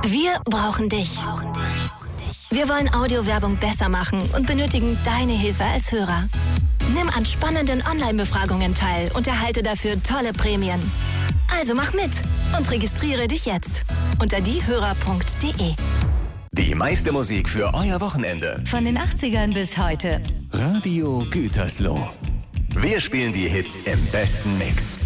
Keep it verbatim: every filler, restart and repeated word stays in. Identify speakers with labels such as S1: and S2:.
S1: Wir brauchen dich. Wir wollen Audiowerbung besser machen und benötigen deine Hilfe als Hörer. Nimm an spannenden Online-Befragungen teil und erhalte dafür tolle Prämien. Also mach mit und registriere dich jetzt unter diehörer punkt de.
S2: Die meiste Musik für euer Wochenende.
S3: Von den achtzigern bis heute.
S2: Radio Gütersloh. Wir spielen die Hits im besten Mix.